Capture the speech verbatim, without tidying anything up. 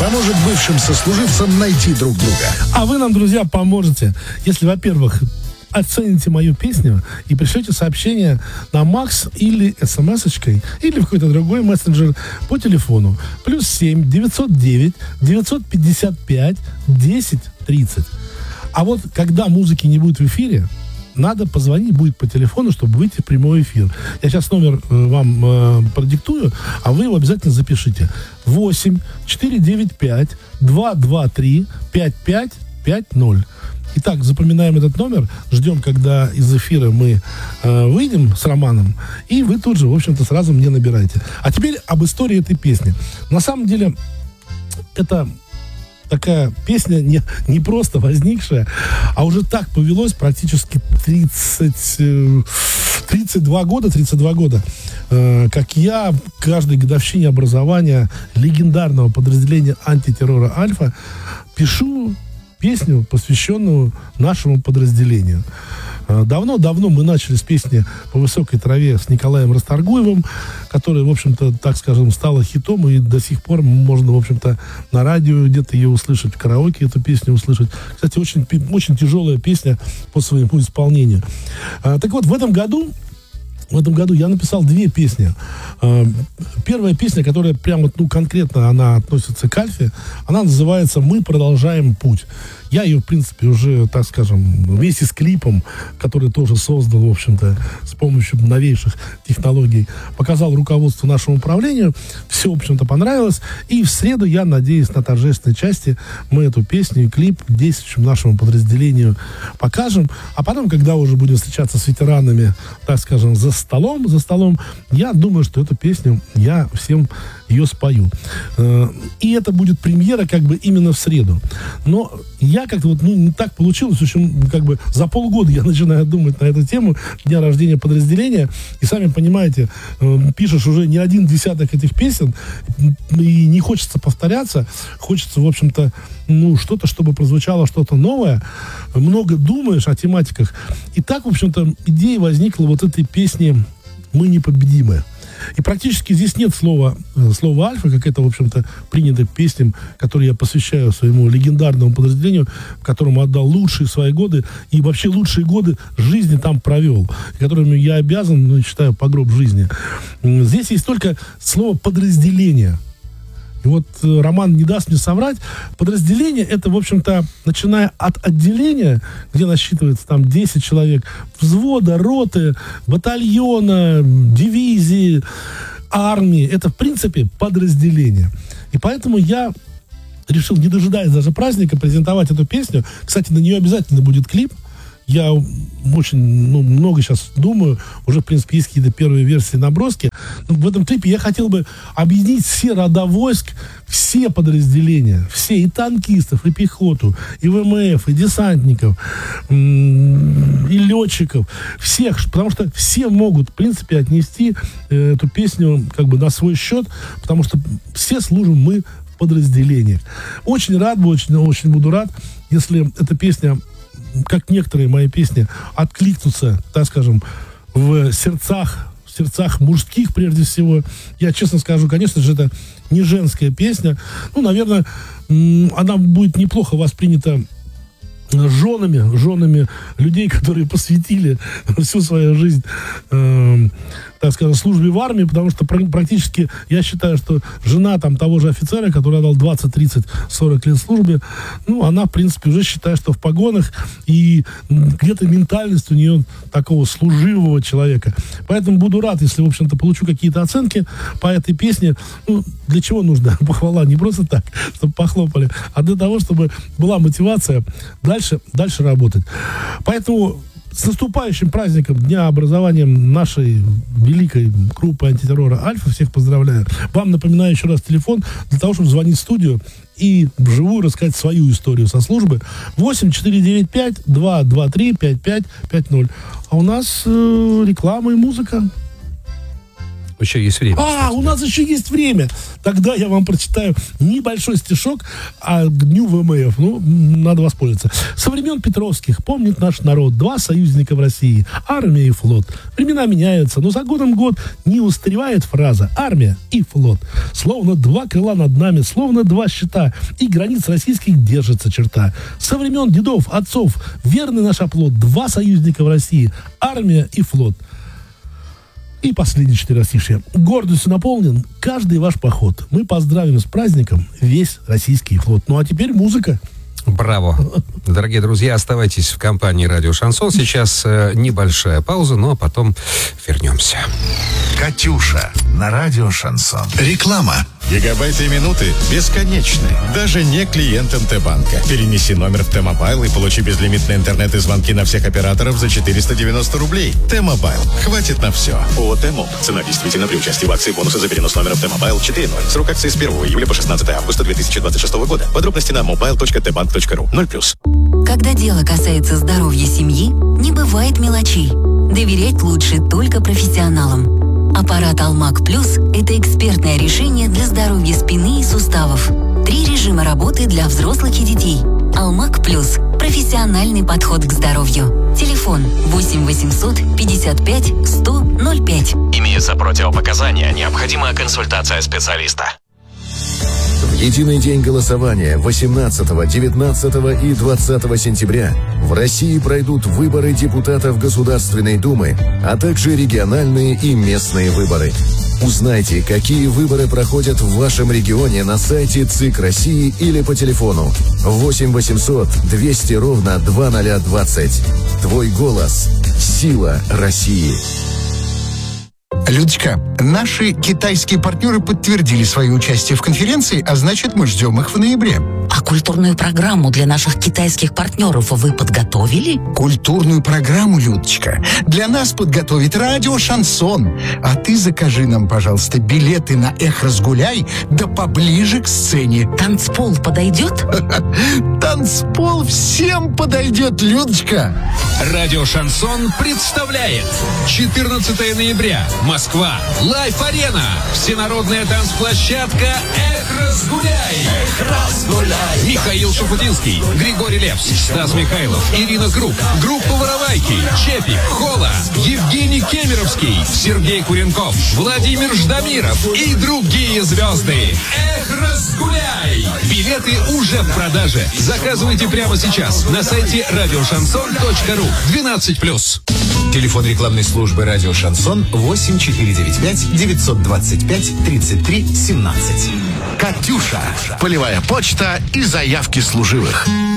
поможет бывшим сослуживцам найти друг друга. А вы нам, друзья, поможете, если, во-первых, оцените мою песню и пришлете сообщение на Макс или смс-очкой, или в какой-то другой мессенджер по телефону. Плюс семь девятьсот девять девятьсот пятьдесят пять десять тридцать. А вот когда музыки не будет в эфире, надо позвонить будет по телефону, чтобы выйти в прямой эфир. Я сейчас номер э, вам э, продиктую, а вы его обязательно запишите. восемь четыре девять пять два два три пять пять пять ноль. Итак, запоминаем этот номер, ждем, когда из эфира мы э, выйдем с Романом, и вы тут же, в общем-то, сразу мне набираете. А теперь об истории этой песни. На самом деле, это такая песня не, не просто возникшая, а уже так повелось практически тридцать, тридцать два года, тридцать два года, э, как я к каждой годовщине образования легендарного подразделения антитеррора «Альфа» пишу песню, посвященную нашему подразделению. Давно-давно мы начали с песни «По высокой траве» с Николаем Расторгуевым, которая, в общем-то, так скажем, стала хитом, и до сих пор можно, в общем-то, на радио где-то ее услышать, в караоке эту песню услышать. Кстати, очень, очень тяжелая песня по своему исполнению. Так вот, в этом году В этом году я написал две песни. Первая песня, которая прямо, ну, конкретно она относится к Альфе, она называется «Мы продолжаем путь». Я ее, в принципе, уже, так скажем, вместе с клипом, который тоже создал, в общем-то, с помощью новейших технологий, показал руководству нашему управлению. Все, в общем-то, понравилось. И в среду, я надеюсь, на торжественной части мы эту песню и клип действующему нашему подразделению покажем. А потом, когда уже будем встречаться с ветеранами, так скажем, за столом, за столом, я думаю, что эту песню я всем ее спою. И это будет премьера как бы именно в среду. Но я как-то вот, ну, не так получилось. В общем, как бы за полгода я начинаю думать на эту тему дня рождения подразделения. И сами понимаете, пишешь уже не один десяток этих песен, и не хочется повторяться. Хочется, в общем-то, ну, что-то, чтобы прозвучало что-то новое. Много думаешь о тематиках. И так, в общем-то, идея возникла вот этой песни «Мы непобедимы». И практически здесь нет слова, слова «Альфа», как это, в общем-то, принято к песням, которые я посвящаю своему легендарному подразделению, которому отдал лучшие свои годы и вообще лучшие годы жизни там провел, которыми я обязан, ну, считаю, по гроб жизни. Здесь есть только слово «подразделение». И вот э, Роман не даст мне соврать. Подразделение — это, в общем-то, начиная от отделения, где насчитывается там десять человек, взвода, роты, батальона, дивизии, армии. Это, в принципе, подразделение. И поэтому я решил, не дожидаясь даже праздника, презентовать эту песню. Кстати, на нее обязательно будет клип. Я очень, ну, много сейчас думаю, уже, в принципе, есть какие-то первые версии, наброски. Но в этом клипе я хотел бы объединить все рода войск, все подразделения, все, и танкистов, и пехоту, и ВМФ, и десантников, и летчиков, всех, потому что все могут, в принципе, отнести эту песню как бы на свой счет, потому что все служим мы в подразделениях. Очень рад, очень, очень буду рад, если эта песня, как некоторые мои песни, откликнутся, так скажем, в сердцах, в сердцах мужских, прежде всего. Я честно скажу, конечно же, это не женская песня. Ну, наверное, она будет неплохо воспринята женами, женами людей, которые посвятили всю свою жизнь, э, так скажем, службе в армии, потому что практически я считаю, что жена там того же офицера, который отдал двадцать, тридцать, сорок лет службе, ну, она, в принципе, уже считает, что в погонах, и где-то ментальность у нее такого служивого человека. Поэтому буду рад, если, в общем-то, получу какие-то оценки по этой песне. Ну, для чего нужна похвала? Не просто так, чтобы похлопали, а для того, чтобы была мотивация дальше, дальше работать. Поэтому с наступающим праздником Дня образования нашей великой группы антитеррора «Альфа». Всех поздравляю. Вам напоминаю еще раз телефон для того, чтобы звонить в студию и вживую рассказать свою историю со службы. восемь четыре девять пять два два три пять пять пять ноль. А у нас э, реклама и музыка. Еще есть время. А, кстати, у да. нас еще есть время. Тогда я вам прочитаю небольшой стишок о дню ВМФ. Ну, надо воспользоваться. Со времен Петровских помнит наш народ два союзника в России – армия и флот. Времена меняются, но за годом год не устаревает фраза «армия и флот». Словно два крыла над нами, словно два щита, и границ российских держится черта. Со времен дедов, отцов, верный наш оплот, два союзника в России – армия и флот. И последние четыре стишья. Гордостью наполнен каждый ваш поход. Мы поздравим с праздником весь российский флот. Ну а теперь музыка. Браво. Дорогие друзья, оставайтесь в компании «Радио Шансон». Сейчас э, небольшая пауза, но потом вернемся. «Катюша» на радио «Шансон». Реклама. Гигабайты и минуты бесконечны. Даже не клиент эм тэ банка. Перенеси номер в Т-Мобайл и получи безлимитный интернет и звонки на всех операторов за четыреста девяносто рублей. Т-Мобайл. Хватит на все. ООО «Т-Моб». Цена действительно при участии в акции бонуса за перенос номера в Т-Мобайл четыре ноль. Срок акции с первого июля по шестнадцатое августа две тысячи двадцать шестого года. Подробности на мобайл точка тэ банк точка ру. ноль плюс. Когда дело касается здоровья семьи, не бывает мелочей. Доверять лучше только профессионалам. Аппарат Алмак Плюс – это экспертное решение для здоровья спины и суставов. Три режима работы для взрослых и детей. Алмак Плюс – профессиональный подход к здоровью. Телефон восемь восемьсот пятьдесят пять сто ноль пять. Имеются противопоказания, необходима консультация специалиста. В единый день голосования восемнадцатого, девятнадцатого и двадцатого сентября в России пройдут выборы депутатов Государственной Думы, а также региональные и местные выборы. Узнайте, какие выборы проходят в вашем регионе на сайте ЦИК России или по телефону восемь восемьсот двести ровно два ноль двадцать. Твой голос – сила России. Людочка, наши китайские партнеры подтвердили свое участие в конференции, а значит, мы ждем их в ноябре. А культурную программу для наших китайских партнеров вы подготовили? Культурную программу, Людочка, для нас подготовит радио «Шансон». А ты закажи нам, пожалуйста, билеты на «Эх, разгуляй», да поближе к сцене. Танцпол подойдет? Танцпол всем подойдет, Людочка. Радио Шансон представляет четырнадцатого ноября. Москва. Лайф-арена. Всенародная танцплощадка «Эх, разгуляй». Эх, разгуляй. Михаил Шуфутинский, Григорий Лепс, Стас Михайлов, Ирина Круг, группа «Воровайки», Чепик, Хола, Евгений Кемеровский, Сергей Куренков, Владимир Ждамиров и другие звезды. Эх, разгуляй! Билеты уже в продаже. Заказывайте прямо сейчас на сайте радио шансон точка ру. двенадцать плюс. Телефон рекламной службы «Радио Шансон» восемь четыре девять пять девятьсот двадцать пять тридцать три семнадцать. «Катюша». Полевая почта и заявки служивых.